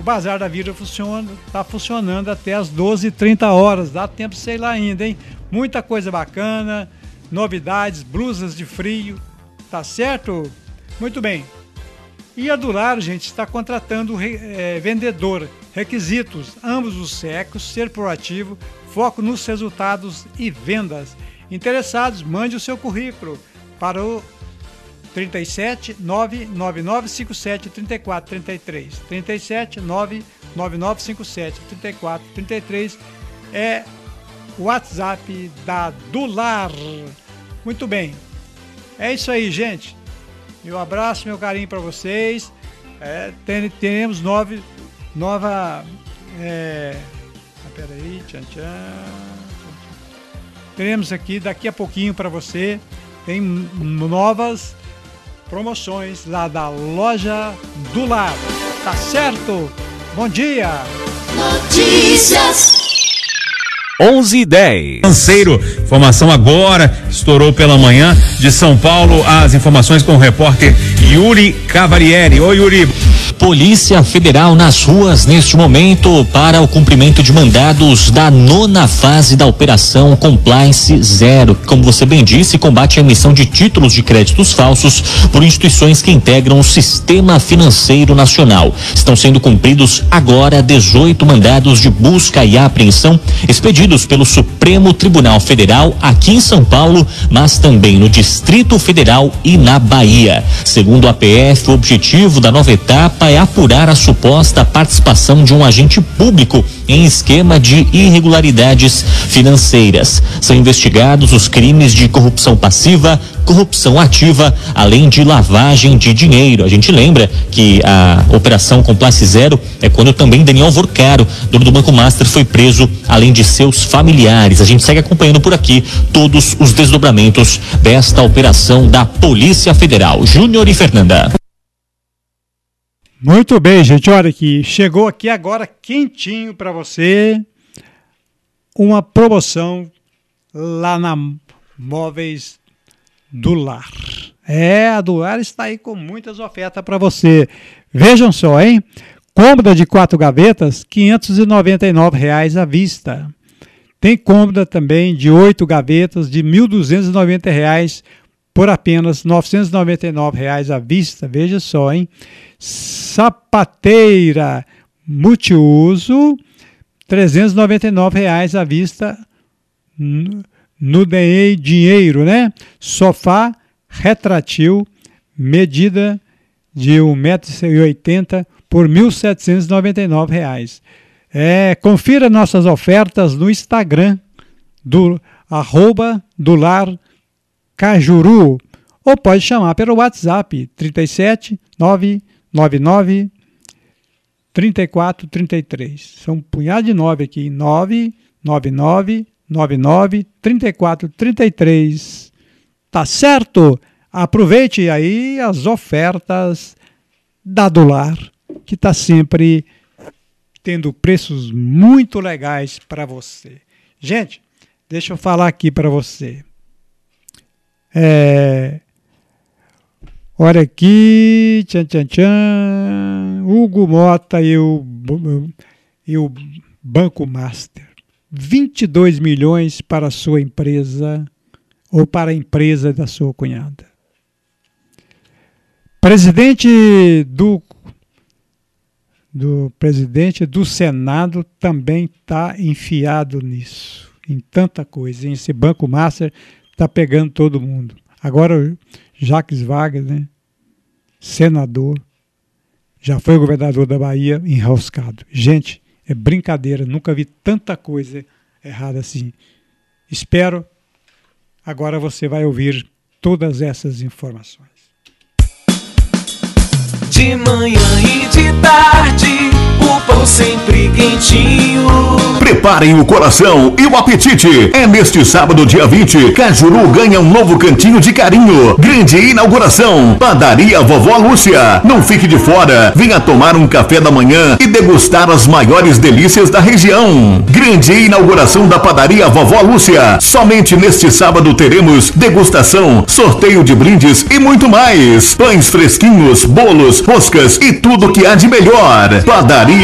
Bazar da Vila está funcionando até as 12h30. Dá tempo de sei lá ainda, hein? Muita coisa bacana, novidades, blusas de frio, tá certo? Muito bem. E a Dular, gente, está contratando vendedor. Requisitos: ambos os sexos, ser proativo, foco nos resultados e vendas. Interessados, mande o seu currículo para o 37 99957 3433. 37 99957 3433 é o WhatsApp da Dular. Muito bem. É isso aí, gente. Meu abraço, meu carinho para vocês. Teremos nova. Peraí, teremos aqui daqui a pouquinho para você. Tem novas promoções lá da loja Dular. Tá certo? Bom dia! Notícias 11:10. Financeiro, informação agora, estourou pela manhã de São Paulo, as informações com o repórter Yuri Cavalieri. Oi, Yuri. Polícia Federal nas ruas neste momento para o cumprimento de mandados da 9ª fase da Operação Compliance Zero, que, como você bem disse, combate a emissão de títulos de créditos falsos por instituições que integram o Sistema Financeiro Nacional. Estão sendo cumpridos agora 18 mandados de busca e apreensão expedidos pelo Supremo Tribunal Federal aqui em São Paulo, mas também no Distrito Federal e na Bahia. Segundo a PF, o objetivo da nova etapa é apurar a suposta participação de um agente público em esquema de irregularidades financeiras. São investigados os crimes de corrupção passiva, corrupção ativa, além de lavagem de dinheiro. A gente lembra que a Operação Compliance Zero é quando também Daniel Vorcaro, dono do Banco Master, foi preso, além de seus familiares. A gente segue acompanhando por aqui todos os desdobramentos desta operação da Polícia Federal. Júnior e Fernanda. Muito bem, gente, olha aqui, chegou aqui agora quentinho para você uma promoção lá na Móveis Dular. A Dular está aí com muitas ofertas para você. Vejam só, hein? Cômoda de 4 gavetas, R$ 599 à vista. Tem cômoda também de 8 gavetas de R$ 1.290 por apenas R$ 999 à vista. Veja só, hein? Sapateira multiuso, R$ 399 à vista no dinheiro, né? Sofá retrátil, medida de 1,80 m por R$ 1.799. Confira nossas ofertas no Instagram do @dularcajuru, ou pode chamar pelo WhatsApp 37 999 3433. São um punhado de 9 aqui, 999 99 3433. Tá certo? Aproveite aí as ofertas da Dular, que está sempre tendo preços muito legais para você. Gente, deixa eu falar aqui para você. Olha aqui, Hugo Mota e o Banco Master. 22 milhões para a sua empresa ou para a empresa da sua cunhada. Presidente do Senado também está enfiado nisso, em tanta coisa. Esse Banco Master está pegando todo mundo. Agora o Jacques Wagner, né? Senador, já foi governador da Bahia, enroscado. Gente, é brincadeira, nunca vi tanta coisa errada assim. Espero, agora você vai ouvir todas essas informações. De manhã e de tarde, o pão sempre quentinho. Preparem o coração e o apetite. É neste sábado, dia 20, Cajuru ganha um novo cantinho de carinho. Grande inauguração. Padaria Vovó Lúcia. Não fique de fora. Venha tomar um café da manhã e degustar as maiores delícias da região. Grande inauguração da Padaria Vovó Lúcia. Somente neste sábado teremos degustação, sorteio de brindes e muito mais. Pães fresquinhos, bolos, roscas e tudo que há de melhor. Padaria